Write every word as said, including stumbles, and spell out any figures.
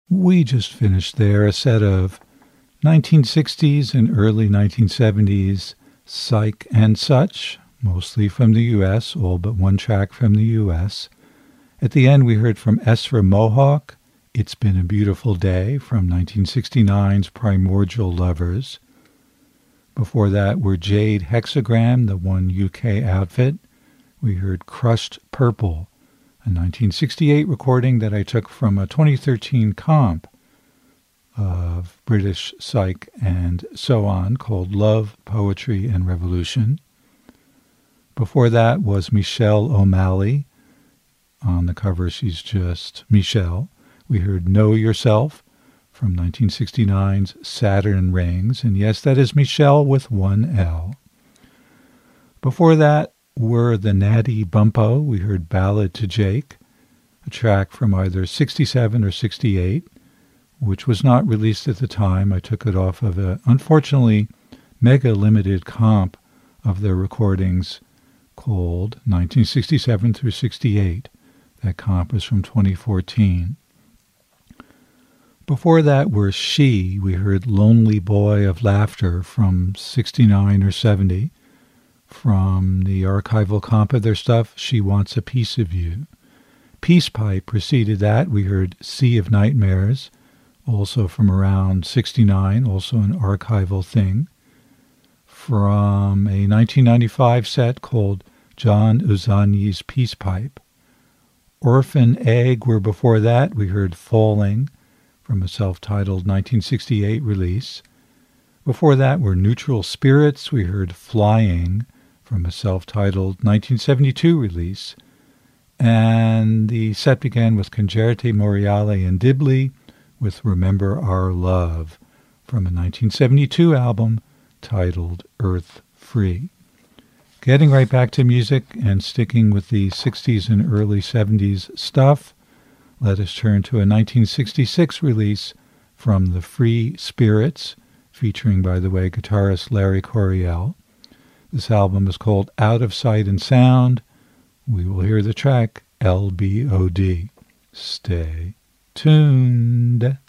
We just finished there a set of nineteen sixties and early nineteen seventies psych and such, mostly from the U S, all but one track from the U S. At the end we heard from Ezra Mohawk, It's Been a Beautiful Day, from nineteen sixty-nine's Primordial Lovers. Before that were Jade Hexagram, the one U K outfit. We heard Crushed Purple, a nineteen sixty-eight recording that I took from a twenty thirteen comp of British psych and so on called Love, Poetry and Revolution. Before that was Michelle O'Malley. On the cover she's just Michelle. We heard Know Yourself from nineteen sixty-nine's Saturn Rings, and yes, that is Michelle with one L. Before that were the Natty Bumpo. We heard Ballad to Jake, a track from either sixty-seven or sixty-eight, which was not released at the time. I took it off of a, unfortunately, mega limited comp of their recordings called nineteen sixty-seven through sixty-eight. That comp is from twenty fourteen. Before that were She. We heard Lonely Boy of Laughter from sixty-nine or seventy. From the archival comp of their stuff, She Wants a Piece of You. Peace Pipe preceded that. We heard Sea of Nightmares, also from around sixty-nine, also an archival thing. From a nineteen ninety-five set called John Uzani's Peace Pipe. Orphan Egg were before that. We heard Falling from a self-titled nineteen sixty-eight release. Before that were Neutral Spirits. We heard Flying from a self-titled nineteen seventy-two release. And the set began with Concerti Moriale and Dibley with Remember Our Love from a nineteen seventy-two album titled Earth Free. Getting right back to music and sticking with the sixties and early seventies stuff, let us turn to a nineteen sixty-six release from the Free Spirits, featuring, by the way, guitarist Larry Coryell. This album is called Out of Sight and Sound. We will hear the track L B O D. Stay tuned.